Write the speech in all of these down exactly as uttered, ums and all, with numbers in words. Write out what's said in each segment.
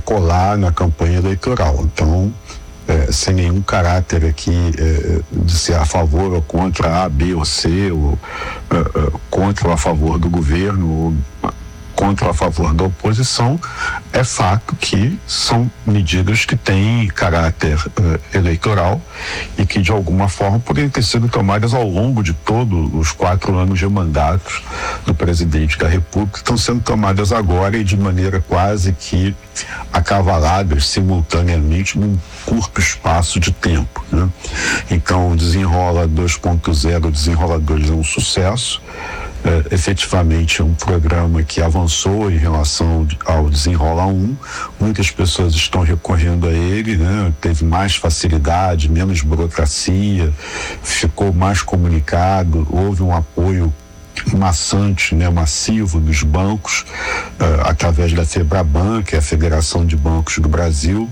decolar na campanha eleitoral. Então, é, sem nenhum caráter aqui é, de ser a favor ou contra A, B ou C, ou é, é, contra ou a favor do governo, ou contra ou a favor da oposição, é fato que são medidas que têm caráter uh, eleitoral e que de alguma forma podem ter sido tomadas ao longo de todos os quatro anos de mandato do presidente da República, estão sendo tomadas agora e de maneira quase que acavaladas simultaneamente num curto espaço de tempo, né? Então, o Desenrola dois ponto zero, o Desenrola dois é um sucesso. É, efetivamente é um programa que avançou em relação ao Desenrola um. Muitas pessoas estão recorrendo a ele, né? Teve mais facilidade, menos burocracia, ficou mais comunicado, houve um apoio maçante, né, massivo dos bancos, uh, através da FEBRABAN, que é a Federação de Bancos do Brasil,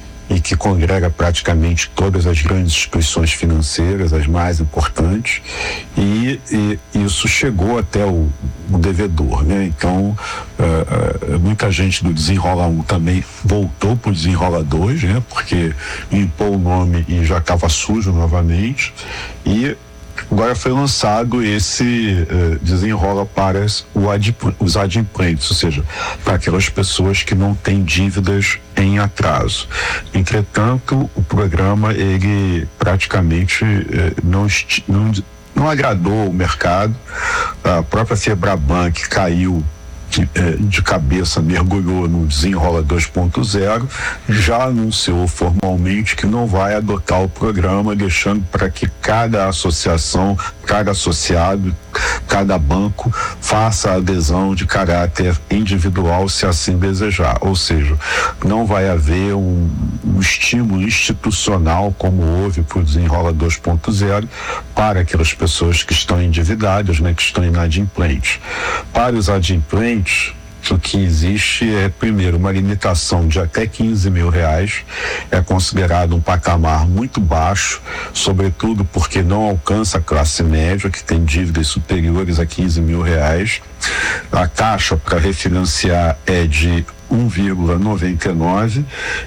e que congrega praticamente todas as grandes instituições financeiras, as mais importantes, e, e isso chegou até o, o devedor, né? Então, uh, uh, muita gente do Desenrola um também voltou para o Desenrola dois, né? Porque limpou o nome e já estava sujo novamente, e agora foi lançado esse uh, Desenrola para o adip- os adimplentes, ou seja, para aquelas pessoas que não têm dívidas em atraso. Entretanto, o programa, ele praticamente uh, não, esti- não, não agradou o mercado. A própria FEBRABAN, que caiu De, de cabeça, mergulhou no Desenrola dois ponto zero, já anunciou formalmente que não vai adotar o programa, deixando para que cada associação, cada associado, cada banco faça a adesão de caráter individual, se assim desejar. Ou seja, não vai haver um, um estímulo institucional como houve para o Desenrola dois ponto zero para aquelas pessoas que estão endividadas, né, que estão inadimplentes. Para os adimplentes, o que existe é, primeiro, uma limitação de até quinze mil reais, é considerado um patamar muito baixo, sobretudo porque não alcança a classe média, que tem dívidas superiores a quinze mil reais. A taxa para refinanciar é de um vírgula noventa e nove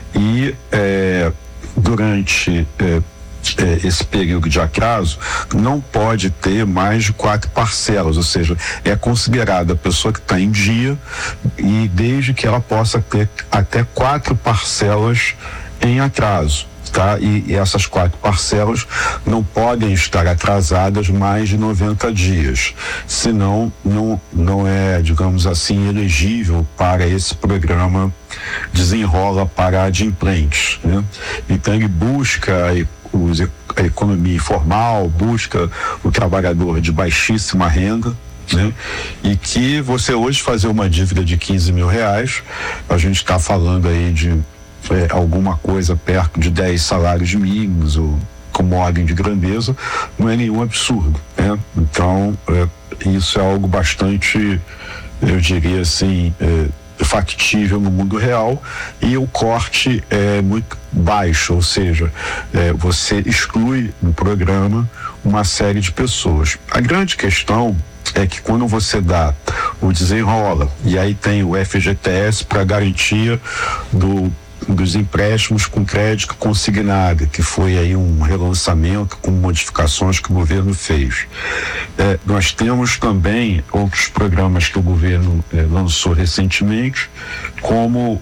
e é, durante é, esse período de atraso não pode ter mais de quatro parcelas, ou seja, é considerada a pessoa que está em dia, e desde que ela possa ter até quatro parcelas em atraso, tá? E, e essas quatro parcelas não podem estar atrasadas mais de noventa dias, senão não, não é, digamos assim, elegível para esse programa Desenrola para adimplentes, né? Então ele busca a economia informal, busca o trabalhador de baixíssima renda, né? E que você hoje fazer uma dívida de quinze mil reais, a gente está falando aí de é, alguma coisa perto de dez salários mínimos, ou como ordem de grandeza, não é nenhum absurdo, né? Então, é, isso é algo bastante, eu diria assim, é, factível no mundo real, e o corte é muito baixo, ou seja, é, você exclui no programa uma série de pessoas. A grande questão é que quando você dá o Desenrola, e aí tem o F G T S para garantia do dos empréstimos com crédito consignado, que foi aí um relançamento com modificações que o governo fez. É, nós temos também outros programas que o governo é, lançou recentemente, como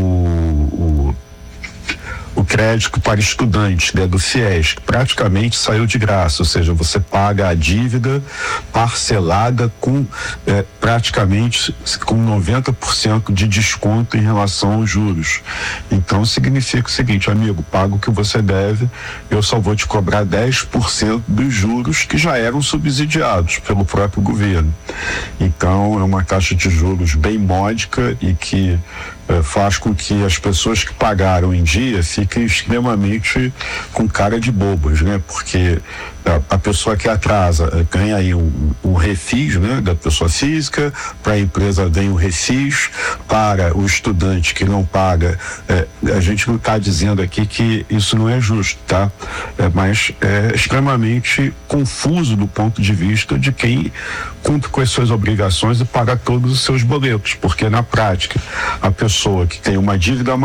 o, o o crédito para estudantes, né, do FIES, que praticamente saiu de graça, ou seja, você paga a dívida parcelada com é, praticamente com noventa por cento de desconto em relação aos juros. Então significa o seguinte, amigo, paga o que você deve, eu só vou te cobrar dez por cento dos juros que já eram subsidiados pelo próprio governo. Então é uma taxa de juros bem módica e que é, faz com que as pessoas que pagaram em dia fiquem extremamente com cara de bobas, né? Porque a, a pessoa que atrasa ganha aí um, um refis, né, da pessoa física, para a empresa vem um refis, para o estudante que não paga, é, a gente não está dizendo aqui que isso não é justo, tá? É, mas é extremamente confuso do ponto de vista de quem cumpre com as suas obrigações e paga todos os seus boletos, porque na prática a pessoa que tem uma dívida